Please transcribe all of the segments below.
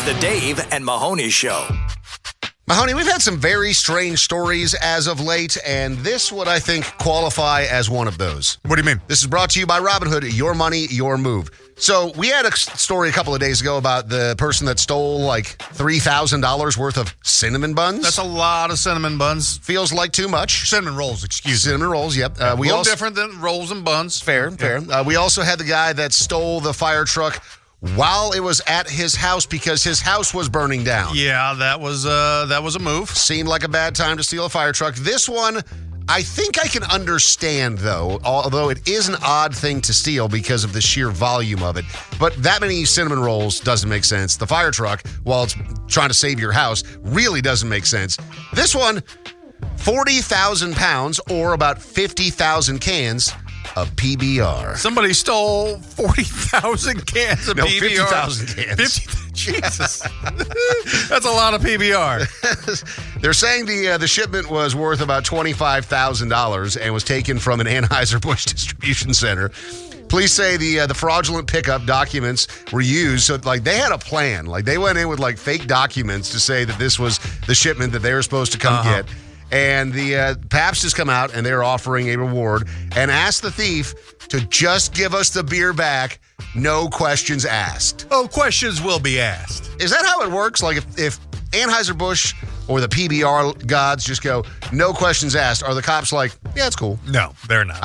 It's the Dave and Mahoney Show. Mahoney, we've had some very strange stories as of late, and this would, I think, qualify as one of those. What do you mean? This is brought to you by Robinhood, your money, your move. So we had a story a couple of days ago about the person that stole like $3,000 worth of cinnamon buns. That's a lot of cinnamon buns. Feels like too much. Cinnamon rolls, excuse me. Cinnamon rolls, yep. A little different than rolls and buns. Fair. We also had the guy that stole the fire truck while it was at his house because his house was burning down. Yeah, that was a move. Seemed like a bad time to steal a fire truck. This one, I think I can understand, though, although it is an odd thing to steal because of the sheer volume of it. But that many cinnamon rolls doesn't make sense. The fire truck, while it's trying to save your house, really doesn't make sense. This one, 40,000 pounds or about 50,000 cans of PBR. Somebody stole 40,000 cans of PBR. 50,000 cans. Jesus. That's a lot of PBR. They're saying the shipment was worth about $25,000 and was taken from an Anheuser-Busch distribution center. Police say the fraudulent pickup documents were used. So, like, they had a plan. Like, they went in with, like, fake documents to say that this was the shipment that they were supposed to come get. And the Pabst has come out, and they're offering a reward and asked the thief to just give us the beer back, no questions asked. Oh, questions will be asked. Is that how it works? Like, if Anheuser-Busch or the PBR gods just go, no questions asked, are the cops like, yeah, it's cool? No, they're not.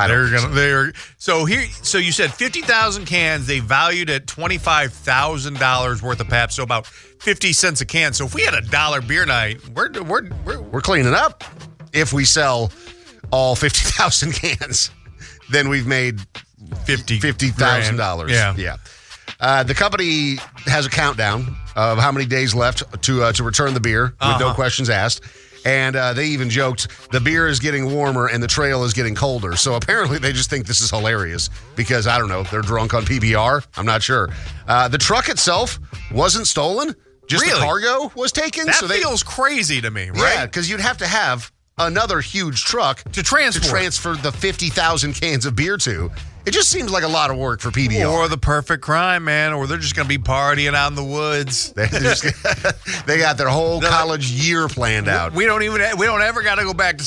So you said 50,000 cans, they valued at $25,000 worth of Pabst, so about 50 cents a can. So if we had $1 beer night, we're cleaning up. If we sell all 50,000 cans, then we've made $50,000. Yeah. The company has a countdown of how many days left to return the beer with no questions asked. And they even joked the beer is getting warmer and the trail is getting colder. So apparently they just think this is hilarious because, I don't know, they're drunk on PBR. I'm not sure. The truck itself wasn't stolen. Just really? The cargo was taken. That feels crazy to me, right? Yeah, because you'd have to have another huge truck to transfer the 50,000 cans of beer to. It just seems like a lot of work for PBR. Or the perfect crime, man. Or they're just going to be partying out in the woods. They got their whole college year planned out. We don't ever got to go back to